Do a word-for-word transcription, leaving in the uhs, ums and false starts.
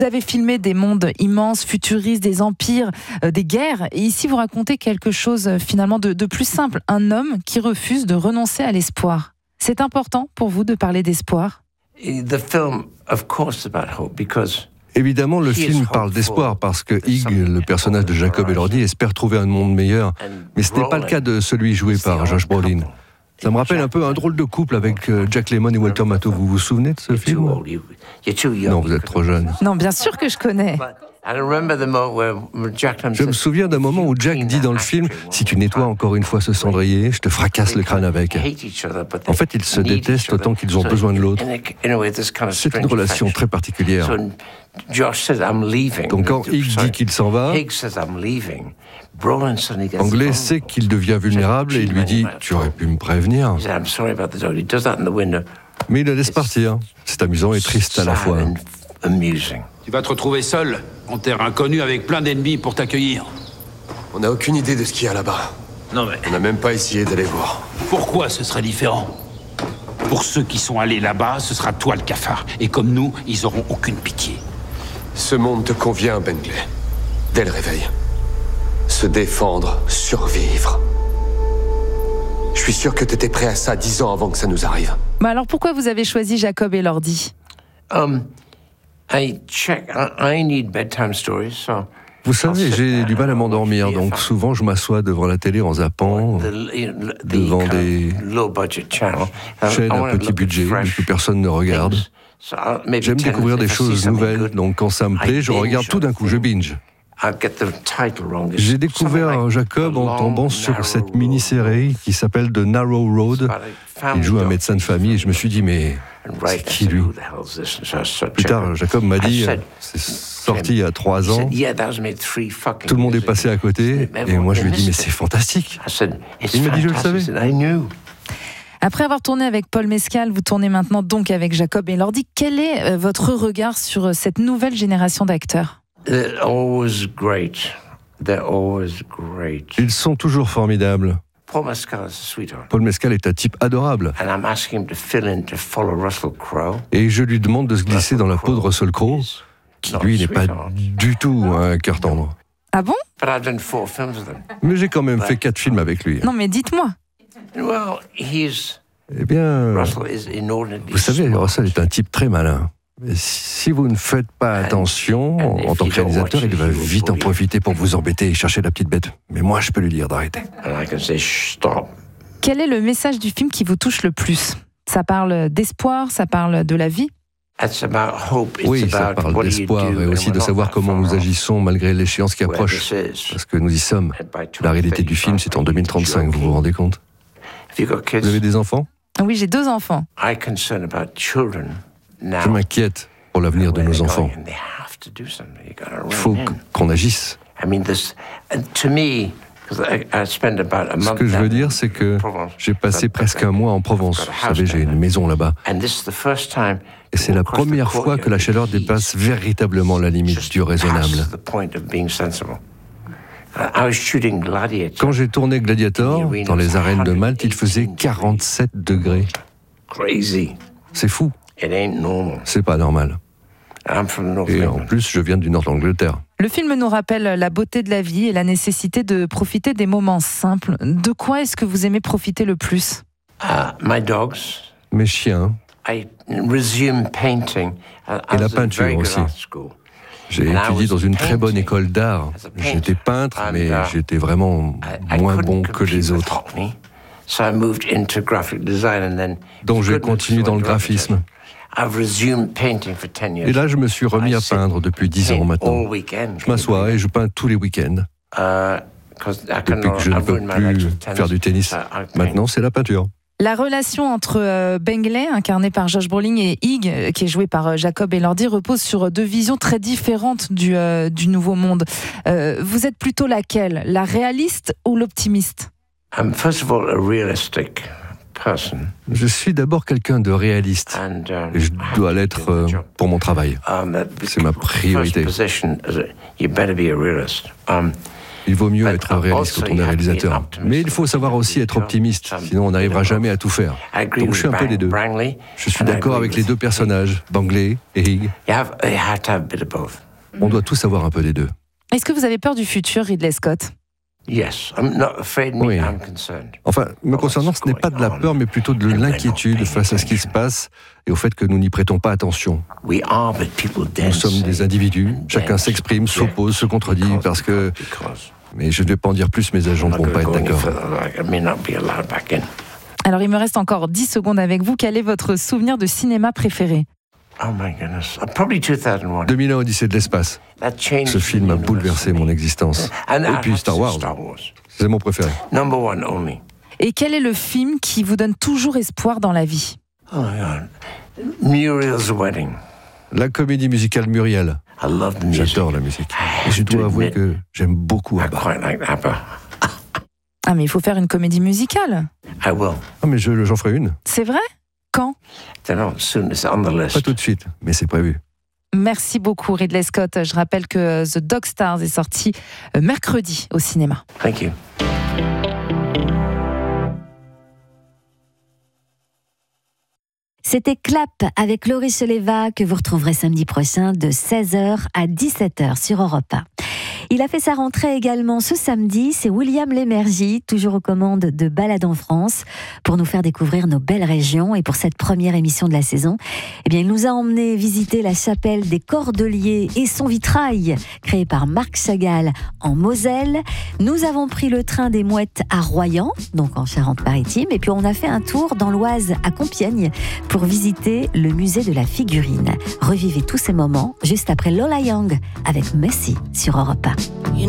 Vous avez filmé des mondes immenses, futuristes, des empires, euh, des guerres. Et ici, vous racontez quelque chose euh, finalement de, de plus simple. Un homme qui refuse de renoncer à l'espoir. C'est important pour vous de parler d'espoir ? The film, of course, about hope, because Évidemment, le film parle d'espoir parce que Hig, le personnage de Jacob Elordi, espère trouver un monde meilleur. Mais ce n'est pas le cas de celui joué par Josh Brolin. Ça me rappelle un peu un drôle de couple avec Jack Lemmon et Walter Matthau. Vous vous souvenez de ce film ? Non, vous êtes trop jeune. Non, bien sûr que je connais. Je me souviens d'un moment où Jack dit dans le film « Si tu nettoies encore une fois ce cendrier, je te fracasse le crâne avec ». En fait, ils se détestent autant qu'ils ont besoin de l'autre. C'est une relation très particulière. Donc quand Hig dit qu'il s'en va, Anglais sait qu'il devient vulnérable et il lui dit « Tu aurais pu me prévenir ». Mais il le laisse partir. C'est amusant et triste à la fois. Tu vas te retrouver seul, en terre inconnue, avec plein d'ennemis pour t'accueillir. On n'a aucune idée de ce qu'il y a là-bas. Non mais... On n'a même pas essayé d'aller voir. Pourquoi ce serait différent ? Pour ceux qui sont allés là-bas, ce sera toi le cafard. Et comme nous, ils auront aucune pitié. Ce monde te convient, Bengley. Dès le réveil. Se défendre, survivre. Je suis sûr que t'étais prêt à ça dix ans avant que ça nous arrive. Bah alors pourquoi vous avez choisi Jacob Elordi ? Um, I check. I, I need bedtime stories, so. Vous savez, j'ai du mal à m'endormir, donc souvent je m'assois devant la télé en zappant, devant des chaînes à petit budget que personne ne regarde. J'aime découvrir des choses nouvelles, donc quand ça me plaît, je regarde tout d'un coup, je binge. J'ai découvert Jacob en tombant sur cette mini-série qui s'appelle The Narrow Road. Il joue un médecin de famille et je me suis dit, mais c'est qui lui ? Plus tard, Jacob m'a dit, c'est sorti il y a trois ans, tout le monde est passé à côté et moi je lui ai dit, mais c'est fantastique. Il m'a dit, je le savais. Après avoir tourné avec Paul Mescal, vous tournez maintenant donc avec Jacob Elordi. Quel est votre regard sur cette nouvelle génération d'acteurs ? They're always great. They're always great. Ils sont toujours formidables. Paul Mescal is a sweetheart. Paul Mescal est un type adorable. And I'm asking him to fill in to follow Russell Crowe. Et je lui demande de se glisser dans la peau de Russell Crowe, qui lui n'est pas du tout un cœur tendre. Ah bon ? But I've done four films with him. Mais j'ai quand même fait quatre films avec lui. Non mais dites-moi. Well, he's. Eh bien, Russell is inordinately vous savez, smart. Russell est un type très malin. Mais si vous ne faites pas attention, en tant que réalisateur, il va vite en profiter pour vous embêter et chercher la petite bête. Mais moi, je peux lui dire d'arrêter. And I can say, stop. Quel est le message du film qui vous touche le plus ? Ça parle d'espoir, ça parle de la vie ? It's about hope. It's Oui, ça about parle what do you d'espoir do et when aussi we're de not savoir that comment far nous off. agissons malgré l'échéance qui Where approche. this is. Parce que nous y sommes. And by La réalité du film, c'est en deux mille trente-cinq, vous vous rendez compte ? Have you got kids? Vous avez des enfants ? Oui, j'ai deux enfants. I concern about children now. Je m'inquiète pour l'avenir de Where nos they're enfants. going, and they have to do something. You gotta Il faut rein in. qu'on agisse. I mean, this, and to me, because I, I spent about a Ce month que je veux down dire, in c'est que Provence. j'ai passé presque un mois en Provence. Vous savez, j'ai une maison là-bas. And this is the first time Et c'est la première fois que la chaleur dépasse véritablement la limite du raisonnable. Quand j'ai tourné Gladiator, dans les arènes de Malte, il faisait quarante-sept degrés. C'est fou. C'est pas normal. Et en plus, je viens du nord d'Angleterre. Le film nous rappelle la beauté de la vie et la nécessité de profiter des moments simples. De quoi est-ce que vous aimez profiter le plus ? Uh, my dogs. Mes chiens. I resume painting. I Et la was peinture very good aussi. art school. J'ai étudié dans une très bonne école d'art. J'étais peintre, mais j'étais vraiment moins bon que les autres. Donc j'ai continué dans le graphisme. Et là, je me suis remis à peindre depuis dix ans maintenant. Je m'assois et je peins tous les week-ends. Depuis que je ne peux plus faire du tennis, maintenant c'est la peinture. La relation entre euh, Bengley, incarné par Josh Brolin, et Hig, euh, qui est joué par euh, Jacob Elordi, repose sur deux visions très différentes du, euh, du nouveau monde. Euh, vous êtes plutôt laquelle ? La réaliste ou l'optimiste ? I'm first of all a realistic person. Je suis d'abord quelqu'un de réaliste. And, uh, Et je dois l'être euh, pour mon travail. Um, C'est ma priorité. First position is a, you better be a realist. Um, Il vaut mieux être réaliste quand on est réalisateur. Mais il faut savoir aussi être optimiste, sinon on n'arrivera jamais à tout faire. Donc je suis un peu les deux. Je suis d'accord avec les deux personnages, Bangley et Higg. On doit tous avoir un peu des deux. Est-ce que vous avez peur du futur, Ridley Scott ? Yes, I'm not afraid, me, Oui. I'm concerned. Enfin, me concernant, ce n'est pas de la peur, mais plutôt de l'inquiétude face à ce qui se passe et au fait que nous n'y prêtons pas attention. We are, but people Nous dance. sommes des individus, chacun s'exprime, s'oppose, se contredit, parce que... Mais je ne vais pas en dire plus, mes agents ne vont pas être d'accord. Alors, il me reste encore dix secondes avec vous. Quel est votre souvenir de cinéma préféré ? Oh my goodness, Uh, probably two thousand one. deux mille un, Odyssée de l'espace. That changed Ce film a bouleversé mon existence. And I Et puis have Star to Wars, Star Wars. c'est mon préféré. Number one only. Et quel est le film qui vous donne toujours espoir dans la vie ? Oh my God. Muriel's Wedding. La comédie musicale Muriel. I love the music. J'adore la musique. Et je dois avouer que j'aime beaucoup I ABBA. quite like ABBA. Ah, mais il faut faire une comédie musicale. I will. Ah, mais je- j'en ferai une. C'est vrai ? Quand ? Don't know, soon it's on the Pas list. tout de suite, mais c'est prévu. Merci beaucoup, Ridley Scott. Je rappelle que The Dog Stars est sorti euh, mercredi au cinéma. Thank you. C'était Clap avec Laurie Choleva que vous retrouverez samedi prochain de seize heures à dix-sept heures sur Europe un. Il a fait sa rentrée également ce samedi, c'est William Lémergie, toujours aux commandes de Balade en France, pour nous faire découvrir nos belles régions. Et pour cette première émission de la saison, eh bien, il nous a emmené visiter la chapelle des Cordeliers et son vitrail, créé par Marc Chagall en Moselle. Nous avons pris le train des Mouettes à Royan, donc en Charente-Maritime, et puis on a fait un tour dans l'Oise à Compiègne pour visiter le musée de la figurine. Revivez tous ces moments juste après Lola Young avec Messi sur Europe un. You